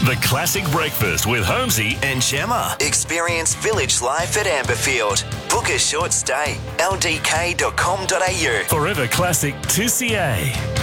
The Classic Breakfast with Holmesy and Gemma. Experience village life at Amberfield. Book a short stay. ldk.com.au. Forever Classic 2CA.